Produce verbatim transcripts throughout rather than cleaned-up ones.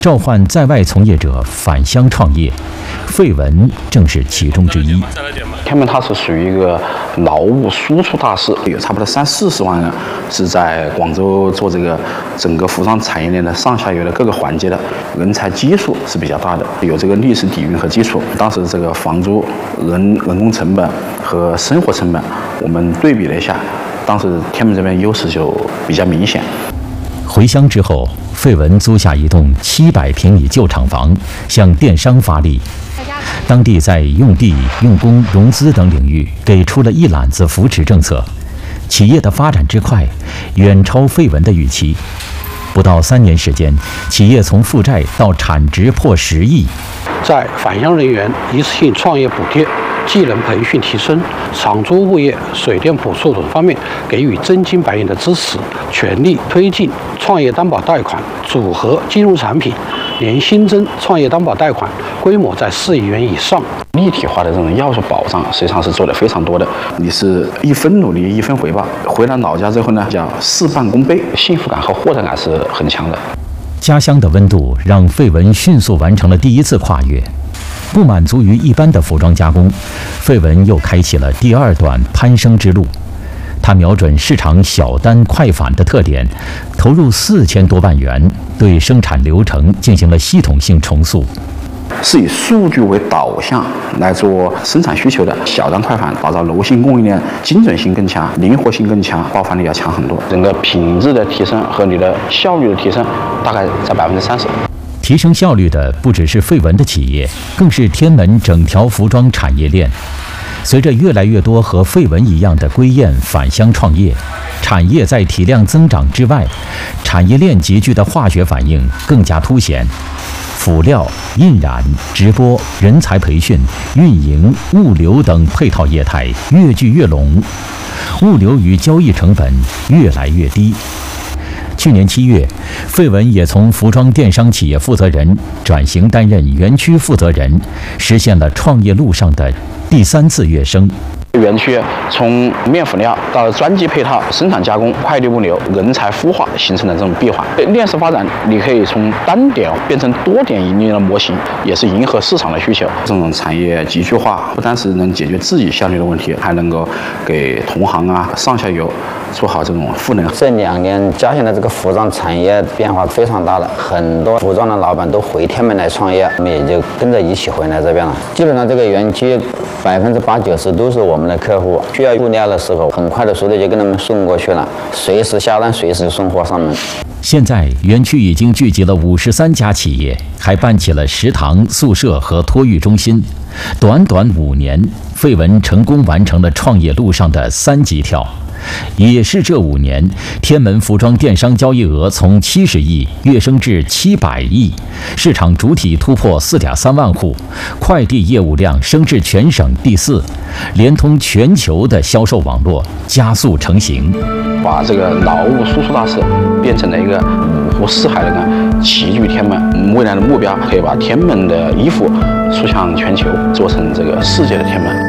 召唤在外从业者返乡创业，费文正是其中之一。 天门它是属于一个劳务输出大市，有差不多三四十万人是在广州做这个整个服装产业链的上下游的各个环节的，人才基数是比较大的，有这个历史底蕴和基础。当时这个房租、人人工成本和生活成本，我们对比了一下，当时天门这边优势就比较明显。 回乡之后，费文租下一栋七百平米旧厂房，向电商发力。当地在用地、用工、融资等领域给出了一揽子扶持政策，企业的发展之快，远超费文的预期。不到三年时间，企业从负债到产值破十亿。 在返乡人员一次性创业补贴、技能培训提升、厂租物业、水电补助等方面给予真金白银的支持，全力推进创业担保贷款组合金融产品，年新增创业担保贷款规模在四亿元以上。 立体化的这种要素保障实际上是做的非常多的，你是一分努力一分回报，回到老家之后呢，叫事半功倍，幸福感和获得感是很强的。 家乡的温度让费文迅速完成了第一次跨越。不满足于一般的服装加工，费文又开启了第二段攀升之路。他瞄准市场小单快返的特点，投入四千多万元，对生产流程进行了系统性重塑。 是以数据为导向来做生产需求的小单快返，打造柔性供应链，精准性更强，灵活性更强，爆发力要强很多。整个品质的提升和你的效率的提升，大概在百分之三十。 提升效率的不只是费文的企业，更是天门整条服装产业链。随着越来越多和费文一样的归雁返乡创业，产业在体量增长之外，产业链集聚的化学反应更加凸显。辅料、印染、直播、人才培训、运营、物流等配套业态越聚越拢，物流与交易成本越来越低。去年七月，费文也从服装电商企业负责人转型担任园区负责人，实现了创业路上的第三次跃升。 园区从面辅料到专机配套、生产加工、快递物流、人才孵化形成的这种闭环。链式发展，你可以从单点变成多点盈利的模型，也是迎合市场的需求。这种产业集聚化，不单是能解决自己效率的问题，还能够给同行啊、上下游做好这种赋能。 这两年家乡的这个服装产业变化非常大了，很多服装的老板都回天门来创业，我们也就跟着一起回来这边了。基本上这个园区百分之八九十都是我们的客户，需要物料的时候，很快的速度就跟他们送过去了，随时下单，随时送货上门。 现在园区已经聚集了五十三家企业，还办起了食堂、宿舍和托育中心。短短五年，费文成功完成了创业路上的三级跳。也是这五年，天门服装电商交易额从七十亿跃升至七百亿，市场主体突破四点三万户，快递业务量升至全省第四，连通全球的销售网络加速成型， 把这个劳务输出大市变成了一个五湖四海的呢齐聚天门。未来的目标可以把天门的衣服出向全球，做成这个世界的天门。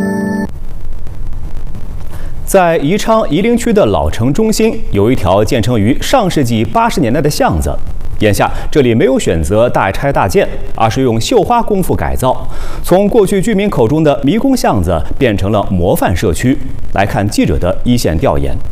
在宜昌夷陵区的老城中心，有一条建成于上世纪八十年代的巷子。眼下，这里没有选择大拆大建，而是用绣花功夫改造，从过去居民口中的迷宫巷子变成了模范社区。来看记者的一线调研。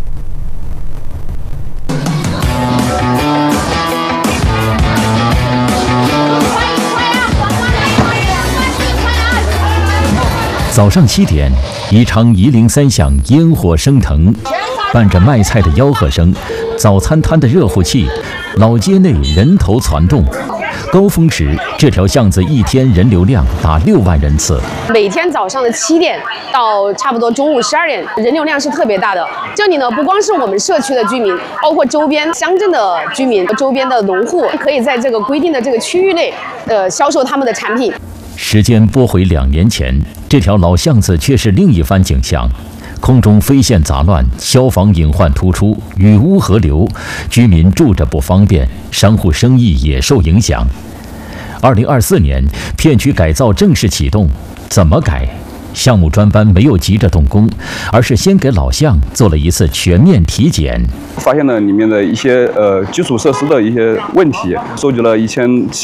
早上七点，宜昌夷陵三巷烟火升腾，伴着卖菜的吆喝声，早餐摊的热乎气，老街内人头攒动。高峰时，这条巷子一天人流量达六万人次。 每天早上的七点到差不多中午十二点，人流量是特别大的。这里呢，不光是我们社区的居民，包括周边乡镇的居民、周边的农户，可以在这个规定的这个区域内，呃，销售他们的产品。 时间拨回两年前，这条老巷子却是另一番景象。空中飞线杂乱，消防隐患突出，雨污河流，居民住着不方便，商户生意也受影响。二零二四年，片区改造正式启动，怎么改？ 项目专班没有急着动工，而是先给老项做了一次全面体检， 发现了里面的一些呃基础设施的一些问题，收集了一千